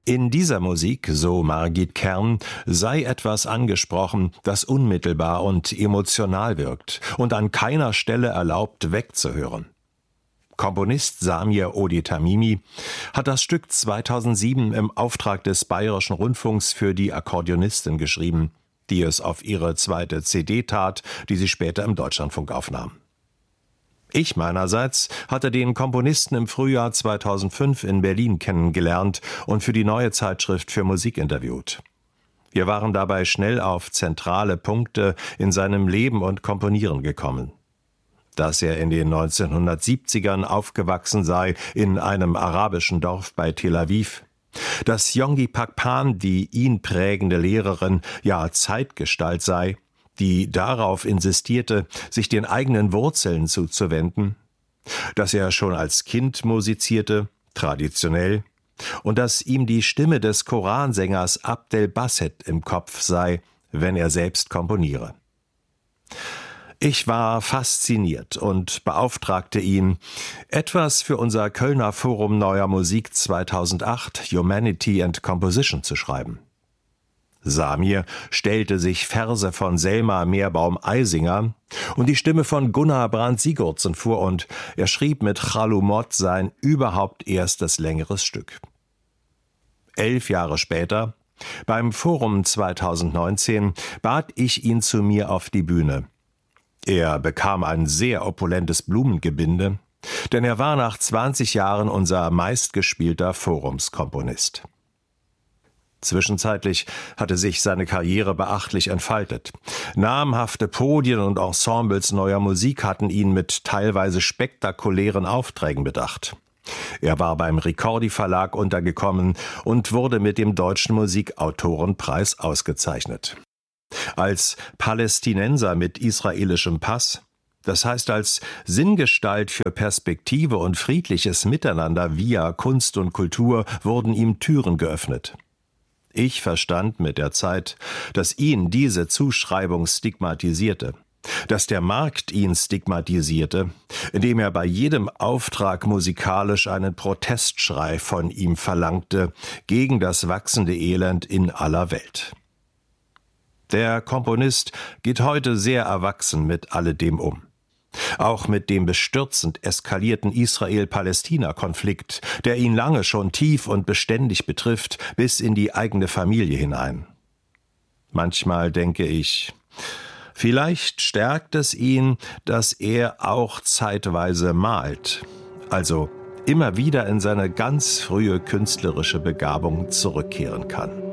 In dieser Musik, so Margit Kern, sei etwas angesprochen, das unmittelbar und emotional wirkt und an keiner Stelle erlaubt, wegzuhören. Komponist Samir Odi-Tamimi hat das Stück 2007 im Auftrag des Bayerischen Rundfunks für die Akkordeonistin geschrieben, die es auf ihre zweite CD tat, die sie später im Deutschlandfunk aufnahm. Ich meinerseits hatte den Komponisten im Frühjahr 2005 in Berlin kennengelernt und für die Neue Zeitschrift für Musik interviewt. Wir waren dabei schnell auf zentrale Punkte in seinem Leben und Komponieren gekommen. Dass er in den 1970ern aufgewachsen sei in einem arabischen Dorf bei Tel Aviv, dass Yonggi Pakpan die ihn prägende Lehrerin, ja Zeitgestalt sei, die darauf insistierte, sich den eigenen Wurzeln zuzuwenden, dass er schon als Kind musizierte, traditionell, und dass ihm die Stimme des Koransängers Abdel Basset im Kopf sei, wenn er selbst komponiere. Ich war fasziniert und beauftragte ihn, etwas für unser Kölner Forum Neuer Musik 2008 Humanity and Composition zu schreiben. Samir stellte sich Verse von Selma Meerbaum-Eisinger und die Stimme von Gunnar Brandt-Sigurdsson vor und er schrieb mit Chalumot sein überhaupt erstes längeres Stück. 11 Jahre später, beim Forum 2019, bat ich ihn zu mir auf die Bühne. Er bekam ein sehr opulentes Blumengebinde, denn er war nach 20 Jahren unser meistgespielter Forumskomponist. Zwischenzeitlich hatte sich seine Karriere beachtlich entfaltet. Namhafte Podien und Ensembles Neuer Musik hatten ihn mit teilweise spektakulären Aufträgen bedacht. Er war beim Ricordi Verlag untergekommen und wurde mit dem Deutschen Musikautorenpreis ausgezeichnet. Als Palästinenser mit israelischem Pass, das heißt als Sinngestalt für Perspektive und friedliches Miteinander via Kunst und Kultur, wurden ihm Türen geöffnet. Ich verstand mit der Zeit, dass ihn diese Zuschreibung stigmatisierte, dass der Markt ihn stigmatisierte, indem er bei jedem Auftrag musikalisch einen Protestschrei von ihm verlangte gegen das wachsende Elend in aller Welt. Der Komponist geht heute sehr erwachsen mit alledem um. Auch mit dem bestürzend eskalierten Israel-Palästina-Konflikt, der ihn lange schon tief und beständig betrifft, bis in die eigene Familie hinein. Manchmal denke ich, vielleicht stärkt es ihn, dass er auch zeitweise malt, also immer wieder in seine ganz frühe künstlerische Begabung zurückkehren kann.